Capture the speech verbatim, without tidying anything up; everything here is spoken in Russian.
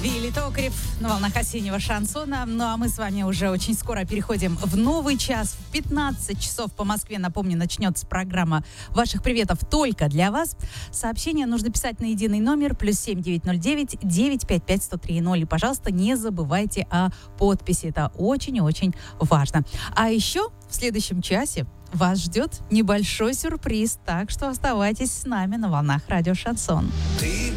Вилли Токарев на волнах осеннего шансона. Ну а мы с вами уже очень скоро переходим в новый час. В пятнадцать часов по Москве, напомню, начнется программа ваших приветов только для вас. Сообщение нужно писать на единый номер плюс семь девять ноль девять девять пять пять сто три ноль. И, пожалуйста, не забывайте о подписи. Это очень и очень важно. А еще в следующем часе вас ждет небольшой сюрприз. Так что оставайтесь с нами на волнах радио Шансон. Ты